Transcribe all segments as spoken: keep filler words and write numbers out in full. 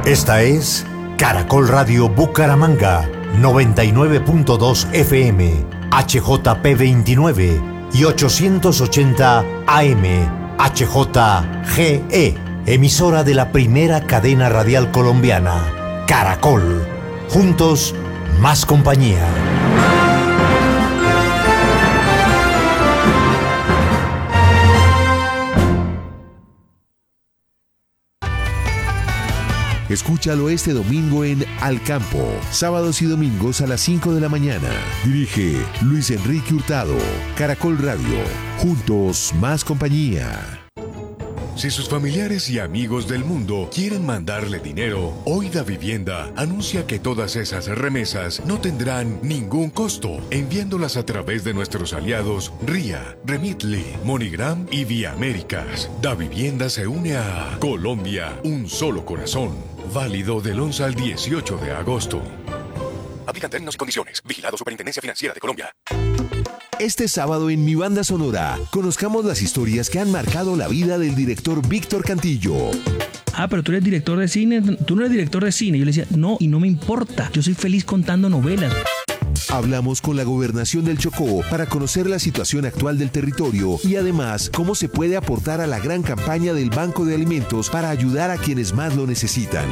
Esta es Caracol Radio Bucaramanga, noventa y nueve punto dos F M, H J P veintinueve y ochocientos ochenta A M, H J G E, emisora de la primera cadena radial colombiana, Caracol. Juntos, más compañía. Escúchalo este domingo en Al Campo, sábados y domingos a las cinco de la mañana. Dirige Luis Enrique Hurtado. Caracol Radio. Juntos, más compañía. Si sus familiares y amigos del mundo quieren mandarle dinero, hoy Davivienda anuncia que todas esas remesas no tendrán ningún costo, enviándolas a través de nuestros aliados RIA, Remitly, MoneyGram y Vía Américas. Davivienda se une a Colombia, un solo corazón. Válido del once al dieciocho de agosto. Aplican términos y condiciones. Vigilado Superintendencia Financiera de Colombia. Este sábado en Mi Banda Sonora, conozcamos las historias que han marcado la vida del director Víctor Cantillo. Ah, pero tú eres director de cine, tú no eres director de cine. Yo le decía, no, y no me importa, yo soy feliz contando novelas. Hablamos con la Gobernación del Chocó para conocer la situación actual del territorio y además cómo se puede aportar a la gran campaña del Banco de Alimentos para ayudar a quienes más lo necesitan.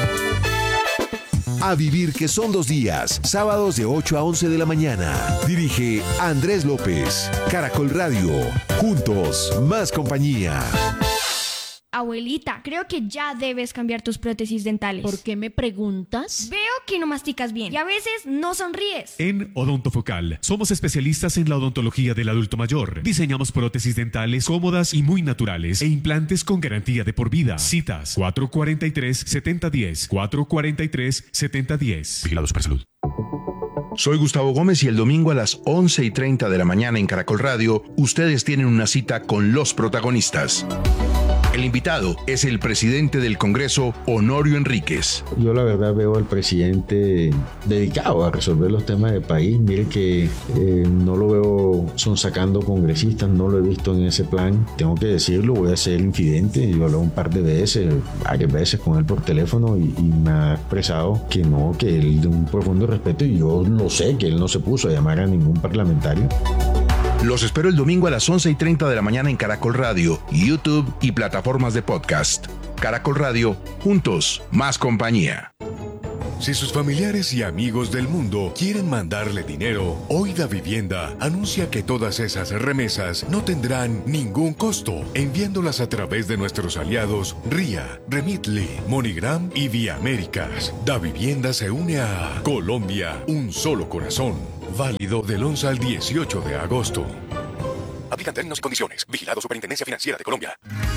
A vivir que son dos días, sábados de ocho a once de la mañana. Dirige Andrés López. Caracol Radio. Juntos, más compañía. Abuelita, creo que ya debes cambiar tus prótesis dentales. ¿Por qué me preguntas? Veo que no masticas bien y a veces no sonríes. En Odontofocal somos especialistas en la odontología del adulto mayor. Diseñamos prótesis dentales cómodas y muy naturales e implantes con garantía de por vida. Citas cuatro cuatro tres, siete cero uno cero, cuatro cuatro tres, siete cero uno cero. Vigilado Supersalud. Soy Gustavo Gómez y el domingo a las once y treinta de la mañana en Caracol Radio, ustedes tienen una cita con los protagonistas. El invitado es el presidente del Congreso, Honorio Enríquez. Yo la verdad veo al presidente dedicado a resolver los temas del país. Mire que eh, no lo veo sonsacando congresistas, no lo he visto en ese plan. Tengo que decirlo, voy a ser infidente. Yo hablé un par de veces, varias veces con él por teléfono y, y me ha expresado que no, que él de un profundo respeto, y yo lo sé, que él no se puso a llamar a ningún parlamentario. Los espero el domingo a las once y treinta de la mañana en Caracol Radio, YouTube y plataformas de podcast. Caracol Radio, juntos, más compañía. Si sus familiares y amigos del mundo quieren mandarle dinero, hoy Davivienda anuncia que todas esas remesas no tendrán ningún costo, enviándolas a través de nuestros aliados RIA, Remitly, MoneyGram y Vía Américas. Davivienda se une a Colombia, un solo corazón. Válido del once al dieciocho de agosto. Aplican términos y condiciones. Vigilado Superintendencia Financiera de Colombia.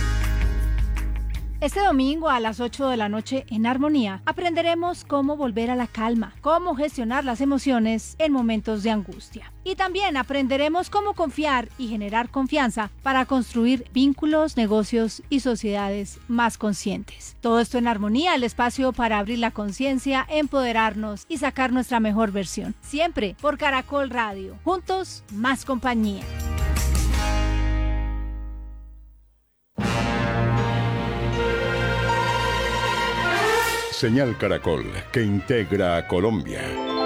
Este domingo a las ocho de la noche en Armonía aprenderemos cómo volver a la calma, cómo gestionar las emociones en momentos de angustia. Y también aprenderemos cómo confiar y generar confianza para construir vínculos, negocios y sociedades más conscientes. Todo esto en Armonía, el espacio para abrir la conciencia, empoderarnos y sacar nuestra mejor versión. Siempre por Caracol Radio. Juntos, más compañía. Señal Caracol, que integra a Colombia.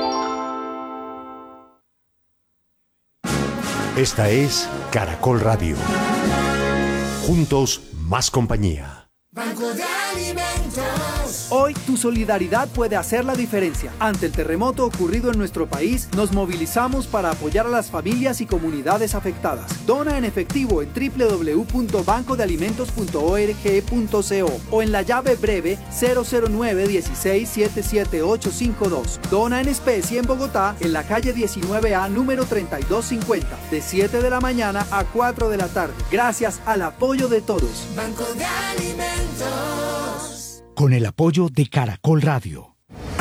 Esta es Caracol Radio. Juntos, más compañía. Banco de Alimentos. Hoy tu solidaridad puede hacer la diferencia. Ante el terremoto ocurrido en nuestro país, nos movilizamos para apoyar a las familias y comunidades afectadas. Dona en efectivo en doble u doble u doble u punto banco de alimentos punto org punto co o en la llave breve cero cero nueve uno seis siete siete ocho cinco dos. Dona en especie en Bogotá, en la calle diecinueve A, número treinta y dos cincuenta, de siete de la mañana a cuatro de la tarde. Gracias al apoyo de todos. Banco de Alimentos. Con el apoyo de Caracol Radio.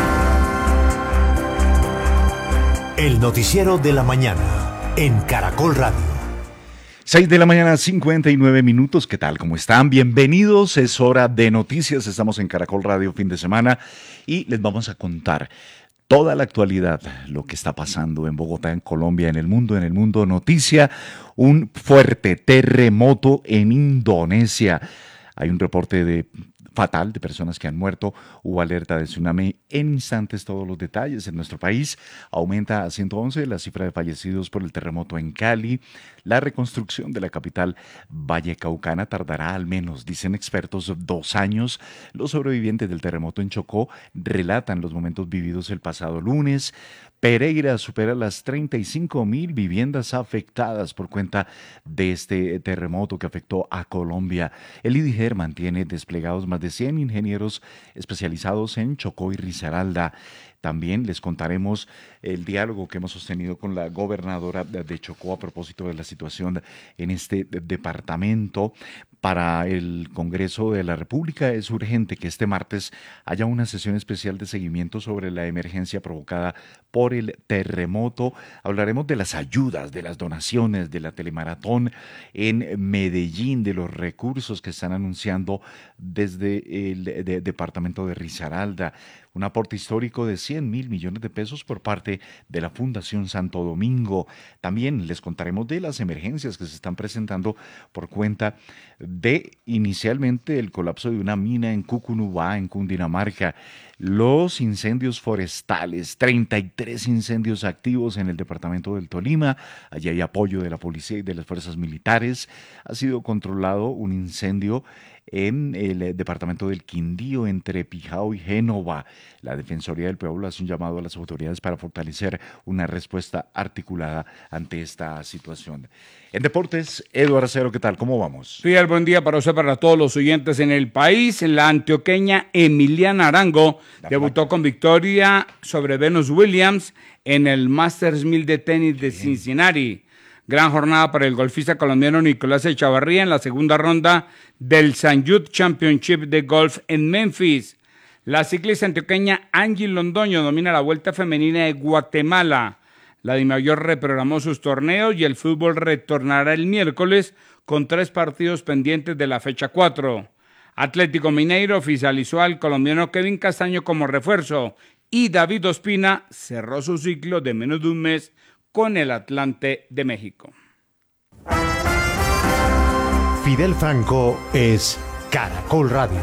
El noticiero de la mañana en Caracol Radio. seis de la mañana, cincuenta y nueve minutos. ¿Qué tal? ¿Cómo están? Bienvenidos. Es hora de noticias. Estamos en Caracol Radio fin de semana y les vamos a contar toda la actualidad, lo que está pasando en Bogotá, en Colombia, en el mundo, en el mundo. Noticia, un fuerte terremoto en Indonesia. Hay un reporte de fatal de personas que han muerto. Hubo alerta de tsunami. En instantes todos los detalles. En nuestro país aumenta a ciento once la cifra de fallecidos por el terremoto en Cali. La reconstrucción de la capital vallecaucana tardará al menos, dicen expertos, dos años. Los sobrevivientes del terremoto en Chocó relatan los momentos vividos el pasado lunes. Pereira supera las treinta y cinco mil viviendas afectadas por cuenta de este terremoto que afectó a Colombia. El IDIGER mantiene desplegados más de cien ingenieros especializados en Chocó y Risaralda. También les contaremos el diálogo que hemos sostenido con la gobernadora de Chocó a propósito de la situación en este departamento. Para el Congreso de la República es urgente que este martes haya una sesión especial de seguimiento sobre la emergencia provocada por el terremoto. Hablaremos de las ayudas, de las donaciones, de la telemaratón en Medellín, de los recursos que están anunciando desde el de, de, departamento de Risaralda. Un aporte histórico de cien mil millones de pesos por parte de la Fundación Santo Domingo. También les contaremos de las emergencias que se están presentando por cuenta de inicialmente el colapso de una mina en Cucunubá, en Cundinamarca. Los incendios forestales, treinta y tres incendios activos en el departamento del Tolima. Allí hay apoyo de la policía y de las fuerzas militares. Ha sido controlado un incendio en el departamento del Quindío, entre Pijao y Génova. La Defensoría del Pueblo hace un llamado a las autoridades para fortalecer una respuesta articulada ante esta situación. En deportes, Eduardo Acero, ¿qué tal? ¿Cómo vamos? Fidel, buen día para usted, para todos los oyentes en el país. La antioqueña Emiliana Arango la debutó placa. con victoria sobre Venus Williams en el Masters mil de tenis de Bien. Cincinnati. Gran jornada para el golfista colombiano Nicolás Echavarría en la segunda ronda del Saint Jude Championship de Golf en Memphis. La ciclista antioqueña Angie Londoño domina la Vuelta Femenina de Guatemala. La Dimayor reprogramó sus torneos y el fútbol retornará el miércoles con tres partidos pendientes de la fecha cuatro. Atlético Mineiro oficializó al colombiano Kevin Castaño como refuerzo y David Ospina cerró su ciclo de menos de un mes con el Atlante de México. Fidel Franco es Caracol Radio.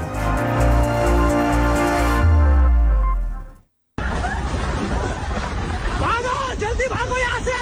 ¡Vamos, Chelsea, vamos, ya sé!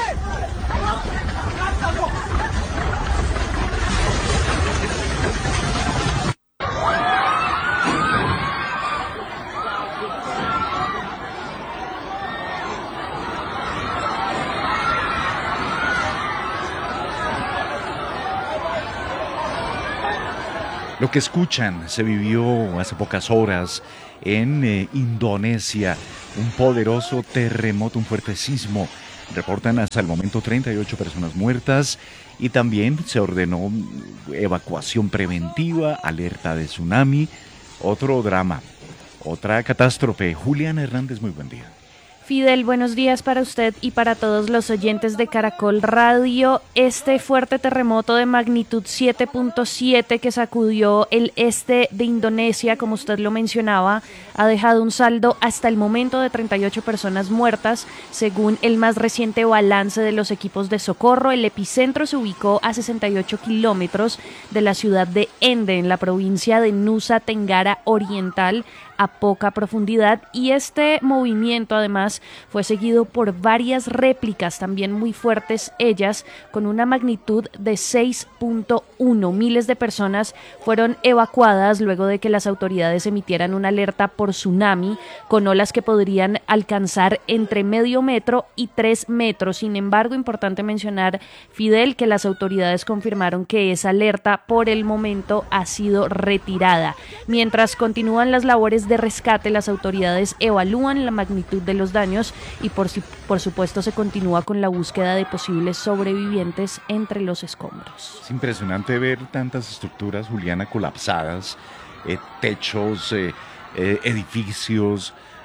Lo que escuchan se vivió hace pocas horas en eh, Indonesia, un poderoso terremoto, un fuerte sismo. Reportan hasta el momento treinta y ocho personas muertas y también se ordenó evacuación preventiva, alerta de tsunami, otro drama, otra catástrofe. Juliana Hernández, muy buen día. Fidel, buenos días para usted y para todos los oyentes de Caracol Radio. Este fuerte terremoto de magnitud siete punto siete que sacudió el este de Indonesia, como usted lo mencionaba, ha dejado un saldo hasta el momento de treinta y ocho personas muertas, según el más reciente balance de los equipos de socorro. El epicentro se ubicó a sesenta y ocho kilómetros de la ciudad de Ende, en la provincia de Nusa Tenggara Oriental, a poca profundidad, y este movimiento además fue seguido por varias réplicas también muy fuertes, ellas con una magnitud de seis punto uno. Miles de personas fueron evacuadas luego de que las autoridades emitieran una alerta por tsunami con olas que podrían alcanzar entre medio metro y tres metros. Sin embargo, importante mencionar, Fidel, que las autoridades confirmaron que esa alerta por el momento ha sido retirada. Mientras continúan las labores de rescate, las autoridades evalúan la magnitud de los daños y por, por supuesto se continúa con la búsqueda de posibles sobrevivientes entre los escombros. Es impresionante ver tantas estructuras, Juliana, colapsadas, eh, techos, eh, eh, edificios,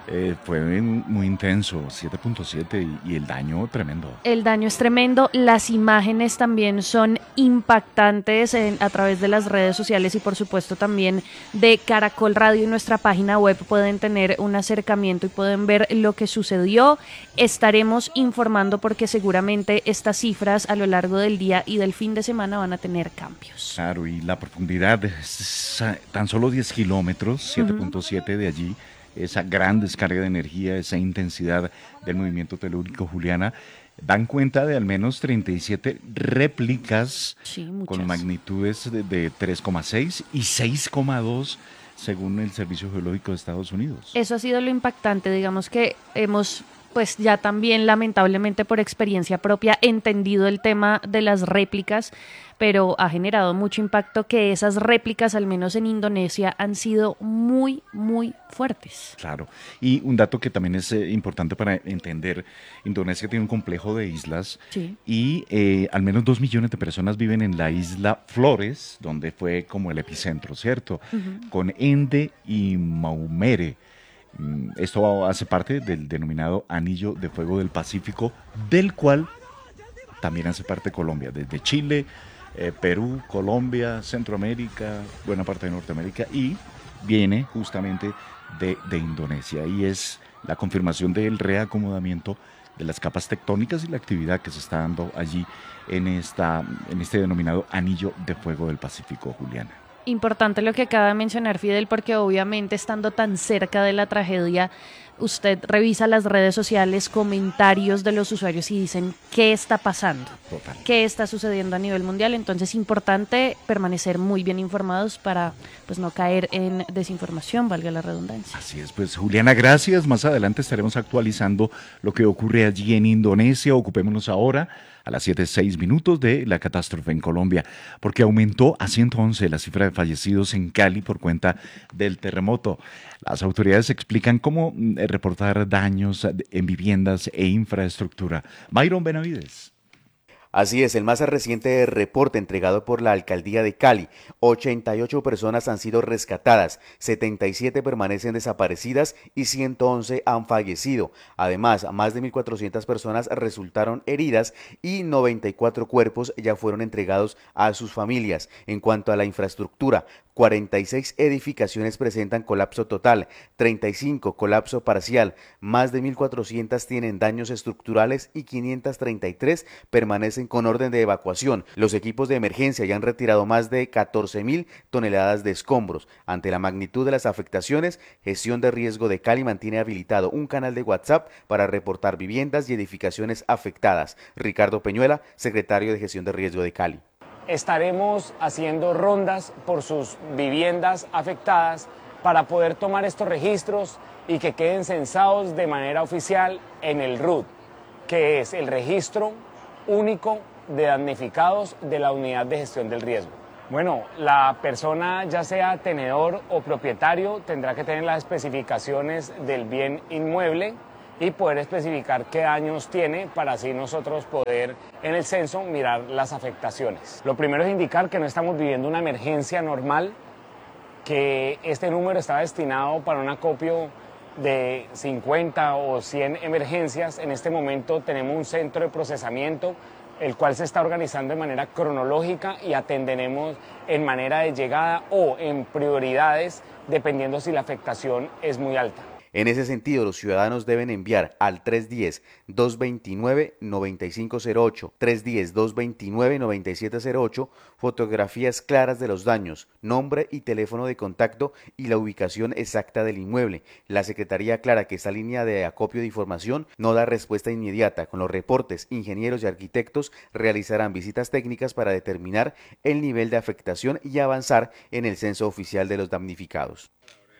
Eh, fue muy intenso, siete punto siete y, y el daño tremendo. El daño es tremendo, las imágenes también son impactantes en, a través de las redes sociales y por supuesto también de Caracol Radio y nuestra página web pueden tener un acercamiento y pueden ver lo que sucedió. Estaremos informando porque seguramente estas cifras a lo largo del día y del fin de semana van a tener cambios. Claro, y la profundidad es tan solo diez kilómetros, siete punto siete uh-huh. de allí. Esa gran descarga de energía, esa intensidad del movimiento telúrico, Juliana, dan cuenta de al menos treinta y siete réplicas sí, con magnitudes de, de tres coma seis y seis coma dos según el Servicio Geológico de Estados Unidos. Eso ha sido lo impactante, digamos que hemos pues ya también lamentablemente por experiencia propia entendido el tema de las réplicas, pero ha generado mucho impacto que esas réplicas, al menos en Indonesia, han sido muy, muy fuertes. Claro, y un dato que también es eh, importante para entender, Indonesia tiene un complejo de islas sí. y eh, al menos dos millones de personas viven en la isla Flores, donde fue como el epicentro, ¿cierto? Uh-huh. Con Ende y Maumere. Esto hace parte del denominado Anillo de Fuego del Pacífico, del cual también hace parte Colombia, desde Chile, eh, Perú, Colombia, Centroamérica, buena parte de Norteamérica, y viene justamente de, de Indonesia, y es la confirmación del reacomodamiento de las capas tectónicas y la actividad que se está dando allí en, esta, en este denominado Anillo de Fuego del Pacífico, Juliana. Importante lo que acaba de mencionar Fidel, porque obviamente estando tan cerca de la tragedia, usted revisa las redes sociales, comentarios de los usuarios y dicen qué está pasando, Total. qué está sucediendo a nivel mundial. Entonces es importante permanecer muy bien informados para pues no caer en desinformación, valga la redundancia. Así es, pues Juliana, gracias. Más adelante estaremos actualizando lo que ocurre allí en Indonesia. Ocupémonos ahora a las siete seis minutos de la catástrofe en Colombia, porque aumentó a ciento once la cifra de fallecidos en Cali por cuenta del terremoto. Las autoridades explican cómo reportar daños en viviendas e infraestructura. Byron Benavides. Así es, el más reciente reporte entregado por la Alcaldía de Cali, ochenta y ocho personas han sido rescatadas, setenta y siete permanecen desaparecidas y ciento once han fallecido. Además, más de mil cuatrocientas personas resultaron heridas y noventa y cuatro cuerpos ya fueron entregados a sus familias. En cuanto a la infraestructura, cuarenta y seis edificaciones presentan colapso total, treinta y cinco colapso parcial, más de mil cuatrocientas tienen daños estructurales y quinientas treinta y tres permanecen con orden de evacuación. Los equipos de emergencia ya han retirado más de catorce mil toneladas de escombros. Ante la magnitud de las afectaciones, Gestión de Riesgo de Cali mantiene habilitado un canal de WhatsApp para reportar viviendas y edificaciones afectadas. Ricardo Peñuela, secretario de Gestión de Riesgo de Cali. Estaremos haciendo rondas por sus viviendas afectadas para poder tomar estos registros y que queden censados de manera oficial en el R U D, que es el registro único de damnificados de la Unidad de Gestión del Riesgo. Bueno, la persona, ya sea tenedor o propietario, tendrá que tener las especificaciones del bien inmueble y poder especificar qué daños tiene para así nosotros poder en el censo mirar las afectaciones. Lo primero es indicar que no estamos viviendo una emergencia normal, que este número está destinado para un acopio de cincuenta o cien emergencias. En este momento tenemos un centro de procesamiento, el cual se está organizando de manera cronológica y atenderemos en manera de llegada o en prioridades, dependiendo si la afectación es muy alta. En ese sentido, los ciudadanos deben enviar al tres uno cero, dos dos nueve, nueve cinco cero ocho, tres uno cero, dos dos nueve, nueve siete cero ocho, fotografías claras de los daños, nombre y teléfono de contacto y la ubicación exacta del inmueble. La Secretaría aclara que esta línea de acopio de información no da respuesta inmediata. Con los reportes, ingenieros y arquitectos realizarán visitas técnicas para determinar el nivel de afectación y avanzar en el censo oficial de los damnificados.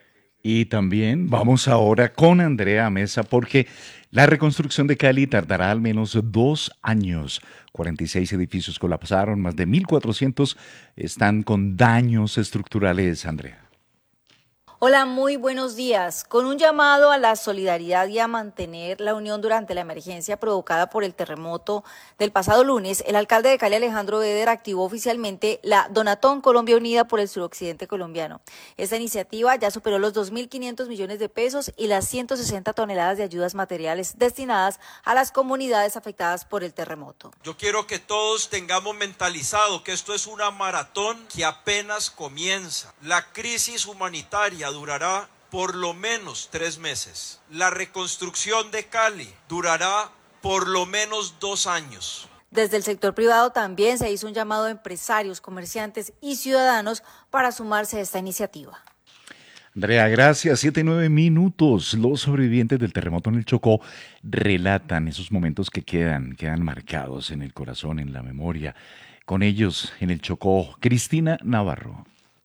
Y también vamos ahora con Andrea Mesa porque la reconstrucción de Cali tardará al menos dos años. cuarenta y seis edificios colapsaron, más de mil cuatrocientos están con daños estructurales, Andrea. Hola, muy buenos días. Con un llamado a la solidaridad y a mantener la unión durante la emergencia provocada por el terremoto del pasado lunes, el alcalde de Cali, Alejandro Beder, activó oficialmente la Donatón Colombia Unida por el suroccidente colombiano. Esta iniciativa ya superó los dos mil quinientos millones de pesos y las ciento sesenta toneladas de ayudas materiales destinadas a las comunidades afectadas por el terremoto. Yo quiero que todos tengamos mentalizado que esto es una maratón que apenas comienza. La crisis humanitaria durará por lo menos tres meses. La reconstrucción de Cali durará por lo menos dos años. Desde el sector privado también se hizo un llamado a empresarios, comerciantes y ciudadanos para sumarse a esta iniciativa. Andrea, gracias. Siete y nueve minutos. Los sobrevivientes del terremoto en el Chocó relatan esos momentos que quedan, quedan marcados en el corazón, en la memoria. Con ellos en el Chocó, Cristina Navarro.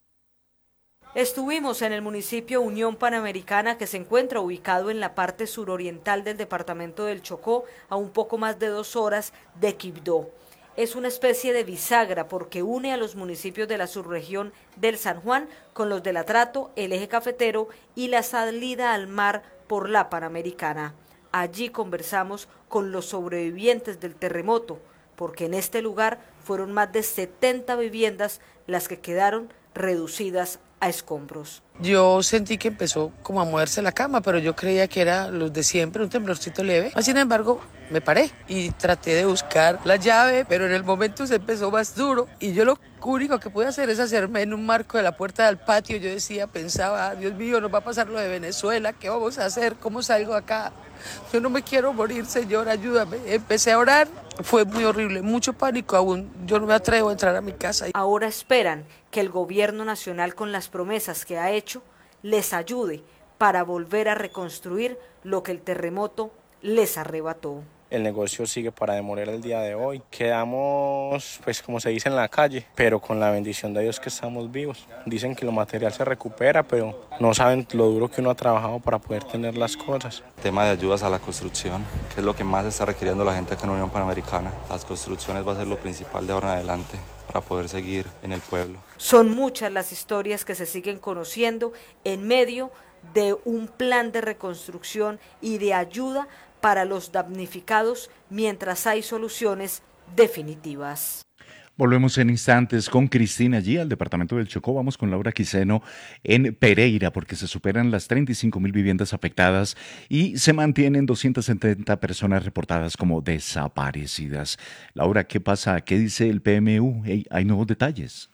Estuvimos en el municipio Unión Panamericana, que se encuentra ubicado en la parte suroriental del departamento del Chocó, a un poco más de dos horas de Quibdó. Es una especie de bisagra porque une a los municipios de la subregión del San Juan con los del Atrato, el eje cafetero y la salida al mar por la Panamericana. Allí conversamos con los sobrevivientes del terremoto, porque en este lugar fueron más de setenta viviendas las que quedaron reducidas a escombros. Yo sentí que empezó como a moverse la cama, pero yo creía que era los de siempre, un temblorcito leve. Sin embargo, me paré y traté de buscar la llave, pero en el momento se empezó más duro y yo lo único que pude hacer es hacerme en un marco de la puerta del patio. Yo decía, pensaba, Dios mío, nos va a pasar lo de Venezuela, ¿qué vamos a hacer? ¿Cómo salgo acá? Yo no me quiero morir, Señor, ayúdame. Empecé a orar, fue muy horrible, mucho pánico aún. Yo no me atrevo a entrar a mi casa. Ahora esperan que el gobierno nacional, con las promesas que ha hecho, les ayude para volver a reconstruir lo que el terremoto les arrebató. El negocio sigue para demoler el día de hoy. Quedamos, pues como se dice, en la calle, pero con la bendición de Dios que estamos vivos. Dicen que lo material se recupera, pero no saben lo duro que uno ha trabajado para poder tener las cosas. Tema de ayudas a la construcción, que es lo que más está requiriendo la gente acá en Unión Panamericana. Las construcciones va a ser lo principal de ahora en adelante para poder seguir en el pueblo. Son muchas las historias que se siguen conociendo en medio de un plan de reconstrucción y de ayuda para los damnificados mientras hay soluciones definitivas. Volvemos en instantes con Cristina allí al departamento del Chocó. Vamos con Laura Quiseno en Pereira porque se superan las treinta y cinco mil viviendas afectadas y se mantienen doscientas setenta personas reportadas como desaparecidas. Laura, ¿qué pasa? ¿Qué dice el P M U? Hey, ¿hay nuevos detalles?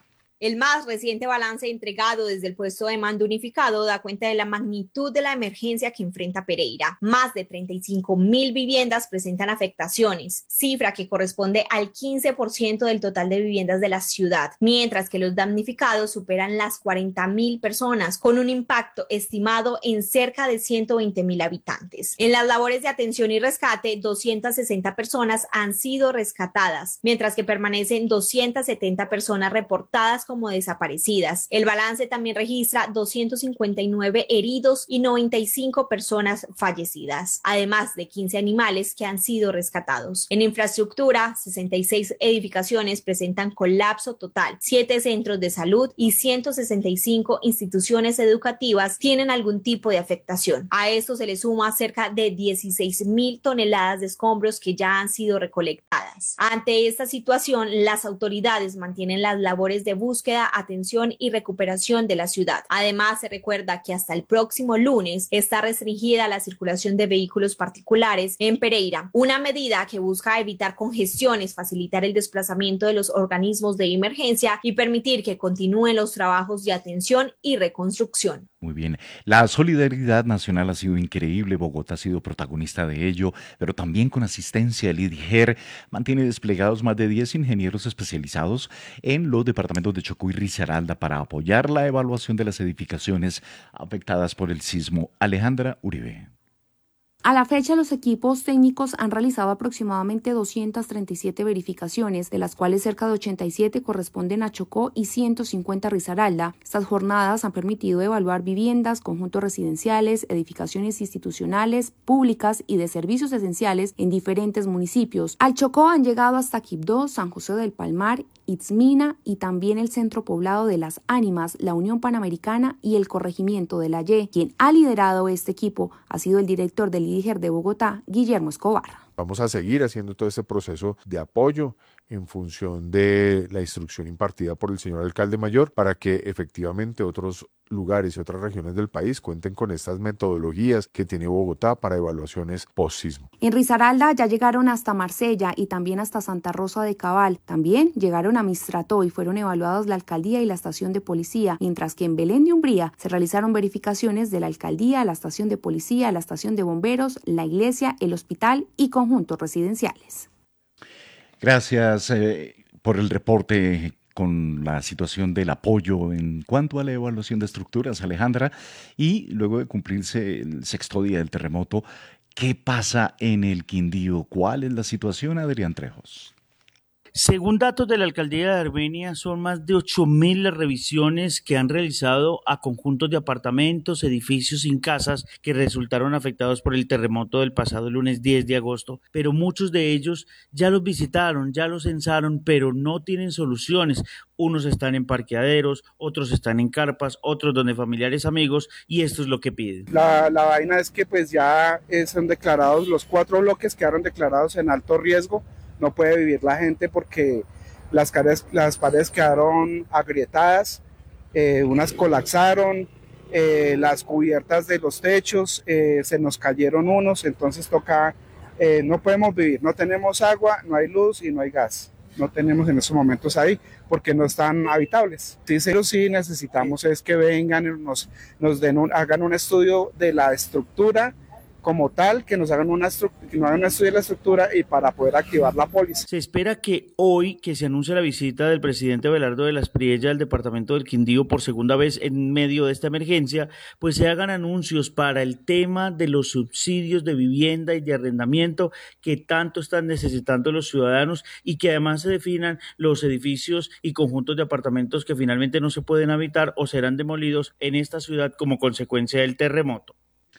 El más reciente balance entregado desde el puesto de mando unificado da cuenta de la magnitud de la emergencia que enfrenta Pereira. Más de treinta y cinco mil viviendas presentan afectaciones, cifra que corresponde al quince por ciento del total de viviendas de la ciudad, mientras que los damnificados superan las cuarenta mil personas, con un impacto estimado en cerca de ciento veinte mil habitantes. En las labores de atención y rescate, doscientas sesenta personas han sido rescatadas, mientras que permanecen doscientas setenta personas reportadas como desaparecidas. El balance también registra doscientos cincuenta y nueve heridos y noventa y cinco personas fallecidas, además de quince animales que han sido rescatados. En infraestructura, sesenta y seis edificaciones presentan colapso total, siete centros de salud y ciento sesenta y cinco instituciones educativas tienen algún tipo de afectación. A esto se le suma cerca de dieciséis mil toneladas de escombros que ya han sido recolectadas. Ante esta situación, las autoridades mantienen las labores de búsqueda búsqueda, atención y recuperación de la ciudad. Además, se recuerda que hasta el próximo lunes está restringida la circulación de vehículos particulares en Pereira, una medida que busca evitar congestiones, facilitar el desplazamiento de los organismos de emergencia y permitir que continúen los trabajos de atención y reconstrucción. Muy bien. La solidaridad nacional ha sido increíble. Bogotá ha sido protagonista de ello, pero también con asistencia del I D I G E R mantiene desplegados más de diez ingenieros especializados en los departamentos de Chocó y Risaralda para apoyar la evaluación de las edificaciones afectadas por el sismo. Alejandra Uribe. A la fecha, los equipos técnicos han realizado aproximadamente doscientas treinta y siete verificaciones, de las cuales cerca de ochenta y siete corresponden a Chocó y ciento cincuenta a Risaralda. Estas jornadas han permitido evaluar viviendas, conjuntos residenciales, edificaciones institucionales, públicas y de servicios esenciales en diferentes municipios. Al Chocó han llegado hasta Quibdó, San José del Palmar, Itzmina y también el centro poblado de Las Ánimas, la Unión Panamericana y el corregimiento de La Ye. Quien ha liderado este equipo ha sido el director del I D I G E R de Bogotá, Guillermo Escobar. Vamos a seguir haciendo todo este proceso de apoyo en función de la instrucción impartida por el señor alcalde mayor para que efectivamente otros lugares y otras regiones del país cuenten con estas metodologías que tiene Bogotá para evaluaciones post-sismo. En Risaralda ya llegaron hasta Marsella y también hasta Santa Rosa de Cabal. También llegaron a Mistrató y fueron evaluados la alcaldía y la estación de policía, mientras que en Belén de Umbría se realizaron verificaciones de la alcaldía, la estación de policía, la estación de bomberos, la iglesia, el hospital y conjuntos residenciales. Gracias eh, por el reporte con la situación del apoyo en cuanto a la evaluación de estructuras, Alejandra, y luego de cumplirse el sexto día del terremoto, ¿qué pasa en el Quindío? ¿Cuál es la situación, Adrián Trejos? Según datos de la Alcaldía de Armenia, son más de ocho mil las revisiones que han realizado a conjuntos de apartamentos, edificios sin casas que resultaron afectados por el terremoto del pasado lunes diez de agosto, pero muchos de ellos ya los visitaron, ya los censaron, pero no tienen soluciones. Unos están en parqueaderos, otros están en carpas, otros donde familiares, amigos, y esto es lo que piden. La, la vaina es que pues ya son declarados, los cuatro bloques quedaron declarados en alto riesgo. No puede vivir la gente porque las, cares, las paredes quedaron agrietadas, eh, unas colapsaron, eh, las cubiertas de los techos eh, se nos cayeron unos, entonces toca, eh, no podemos vivir, no tenemos agua, no hay luz y no hay gas. No tenemos en estos momentos ahí porque no están habitables. Sí, sí, sí necesitamos es que vengan, nos, nos den un, hagan un estudio de la estructura como tal, que nos hagan una que nos hagan un estudio de la estructura y para poder activar la póliza. Se espera que hoy, que se anuncie la visita del presidente Abelardo de la Espriella al departamento del Quindío por segunda vez en medio de esta emergencia, pues se hagan anuncios para el tema de los subsidios de vivienda y de arrendamiento que tanto están necesitando los ciudadanos y que además se definan los edificios y conjuntos de apartamentos que finalmente no se pueden habitar o serán demolidos en esta ciudad como consecuencia del terremoto.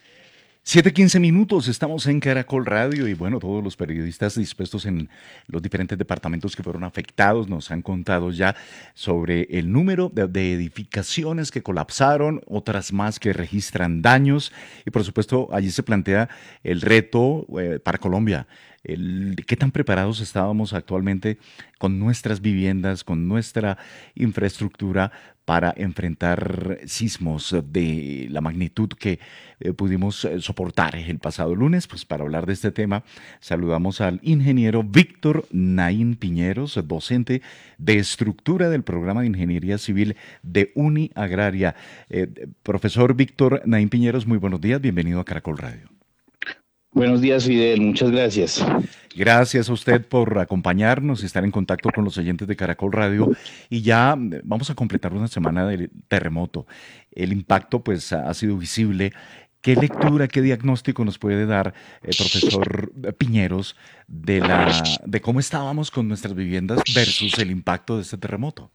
siete quince minutos, estamos en Caracol Radio y bueno, todos los periodistas dispuestos en los diferentes departamentos que fueron afectados nos han contado ya sobre el número de, de edificaciones que colapsaron, otras más que registran daños y por supuesto allí se plantea el reto eh, para Colombia. El, ¿Qué tan preparados estábamos actualmente con nuestras viviendas, con nuestra infraestructura para enfrentar sismos de la magnitud que eh, pudimos eh, soportar el pasado lunes? Pues para hablar de este tema saludamos al ingeniero Víctor Naín Piñeros, docente de estructura del programa de Ingeniería Civil de Uniagraria. Eh, profesor Víctor Naín Piñeros, muy buenos días, bienvenido a Caracol Radio. Buenos días, Fidel, muchas gracias. Gracias a usted por acompañarnos y estar en contacto con los oyentes de Caracol Radio. Y ya vamos a completar una semana del terremoto. El impacto pues ha sido visible. ¿Qué lectura, qué diagnóstico nos puede dar, eh, profesor Piñeros, de, la, de cómo estábamos con nuestras viviendas versus el impacto de este terremoto?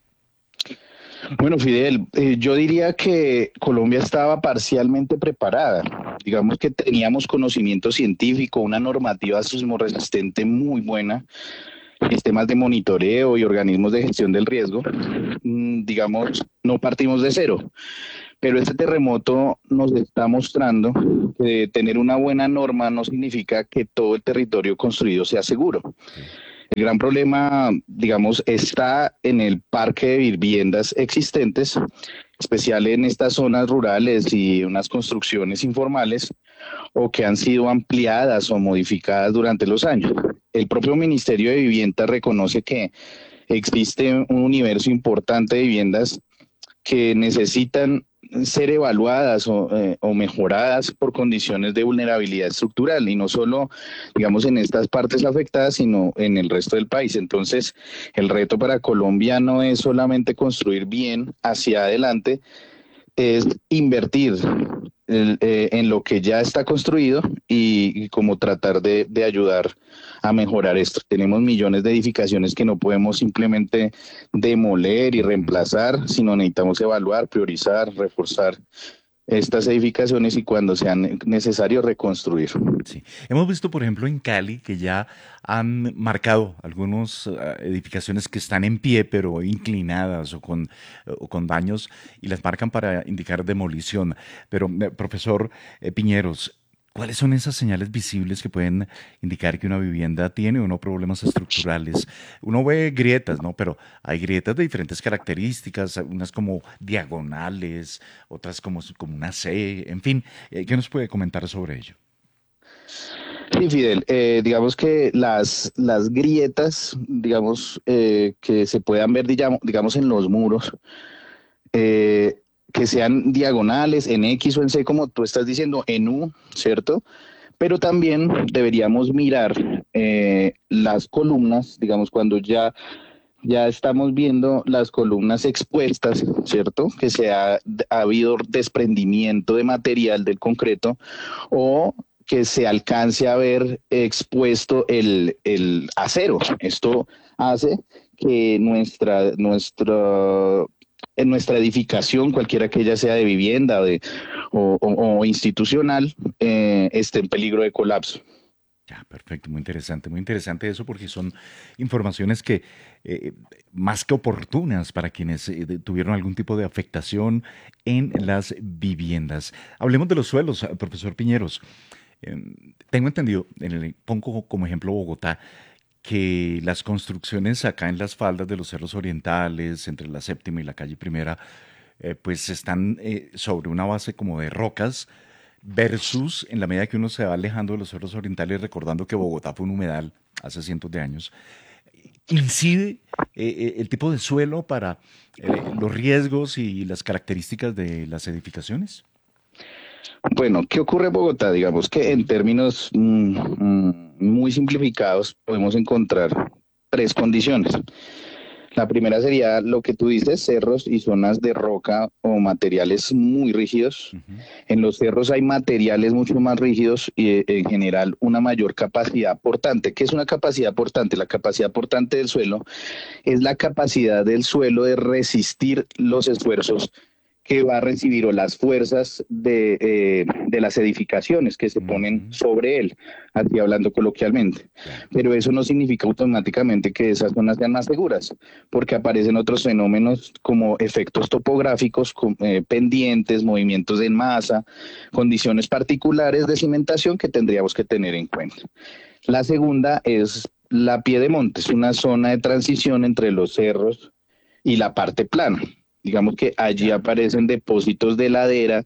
Bueno, Fidel, eh, yo diría que Colombia estaba parcialmente preparada. Digamos que teníamos conocimiento científico, una normativa sismorresistente muy buena, sistemas de monitoreo y organismos de gestión del riesgo. Mm, digamos, no partimos de cero. Pero este terremoto nos está mostrando que tener una buena norma no significa que todo el territorio construido sea seguro. El gran problema, digamos, está en el parque de viviendas existentes, especial en estas zonas rurales y unas construcciones informales o que han sido ampliadas o modificadas durante los años. El propio Ministerio de Vivienda reconoce que existe un universo importante de viviendas que necesitan ser evaluadas o, eh, o mejoradas por condiciones de vulnerabilidad estructural y no solo, digamos, en estas partes afectadas, sino en el resto del país. Entonces, el reto para Colombia no es solamente construir bien hacia adelante, es invertir el, eh, en lo que ya está construido y, y como tratar de, de ayudar a mejorar esto. Tenemos millones de edificaciones que no podemos simplemente demoler y reemplazar, sino necesitamos evaluar, priorizar, reforzar estas edificaciones y cuando sea necesario reconstruir. Sí. Hemos visto, por ejemplo, en Cali que ya han marcado algunas uh, edificaciones que están en pie pero inclinadas o con, o con daños y las marcan para indicar demolición. Pero, eh, profesor eh, Piñeros, ¿cuáles son esas señales visibles que pueden indicar que una vivienda tiene o no problemas estructurales? Uno ve grietas, ¿no? Pero hay grietas de diferentes características, unas como diagonales, otras como, como una C, en fin. ¿Qué nos puede comentar sobre ello? Sí, Fidel, eh, digamos que las, las grietas, digamos, eh, que se puedan ver, digamos, digamos en los muros, eh, que sean diagonales, en X o en C, como tú estás diciendo, en U, ¿cierto? Pero también deberíamos mirar eh, las columnas, digamos, cuando ya, ya estamos viendo las columnas expuestas, ¿cierto? Que se ha, ha habido desprendimiento de material del concreto o que se alcance a ver expuesto el, el acero. Esto hace que nuestra, nuestra en nuestra edificación, cualquiera que ella sea de vivienda de, o, o, o institucional, eh, esté en peligro de colapso. Ya, perfecto, muy interesante, muy interesante eso porque son informaciones que eh, más que oportunas para quienes eh, tuvieron algún tipo de afectación en las viviendas. Hablemos de los suelos, profesor Piñeros. Eh, tengo entendido, en el, pongo como ejemplo Bogotá, que las construcciones acá en las faldas de los cerros orientales, entre la séptima y la calle primera, eh, pues están eh, sobre una base como de rocas, versus en la medida que uno se va alejando de los cerros orientales, recordando que Bogotá fue un humedal hace cientos de años, ¿incide eh, el tipo de suelo para eh, los riesgos y las características de las edificaciones? Bueno, ¿qué ocurre en Bogotá? Digamos que en términos mm, muy simplificados podemos encontrar tres condiciones. La primera sería lo que tú dices, cerros y zonas de roca o materiales muy rígidos. Uh-huh. En los cerros hay materiales mucho más rígidos y en general una mayor capacidad portante. ¿Qué es una capacidad portante? La capacidad portante del suelo es la capacidad del suelo de resistir los esfuerzos que va a recibir o las fuerzas de, eh, de las edificaciones que se ponen sobre él, así hablando coloquialmente. Pero eso no significa automáticamente que esas zonas sean más seguras, porque aparecen otros fenómenos como efectos topográficos, con, eh, pendientes, movimientos en masa, condiciones particulares de cimentación que tendríamos que tener en cuenta. La segunda es la Piedemonte, una zona de transición entre los cerros y la parte plana. Digamos que allí aparecen depósitos de ladera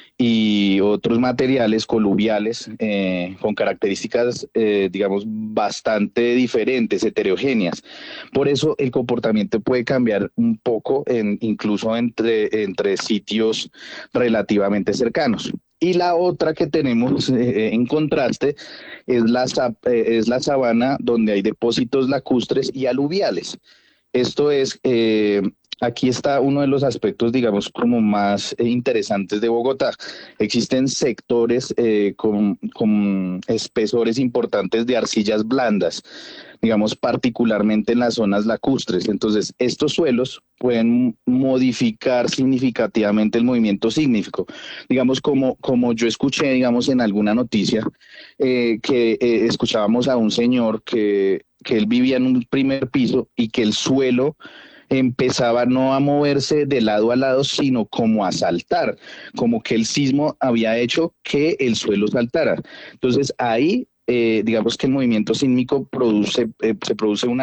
y otros materiales coluviales eh, con características, eh, digamos, bastante diferentes, heterogéneas. Por eso el comportamiento puede cambiar un poco, en, incluso entre, entre sitios relativamente cercanos. Y la otra que tenemos eh, en contraste es la, eh, es la sabana, donde hay depósitos lacustres y aluviales. Esto es... Eh, Aquí está uno de los aspectos, digamos, como más eh, interesantes de Bogotá. Existen sectores eh, con, con espesores importantes de arcillas blandas, digamos, particularmente en las zonas lacustres. Entonces, estos suelos pueden modificar significativamente el movimiento sísmico. Digamos, como, como yo escuché, digamos, en alguna noticia, eh, que eh, escuchábamos a un señor que, que él vivía en un primer piso y que el suelo empezaba no a moverse de lado a lado, sino como a saltar, como que el sismo había hecho que el suelo saltara. Entonces ahí, eh, digamos que el movimiento sísmico produce, eh, se produce una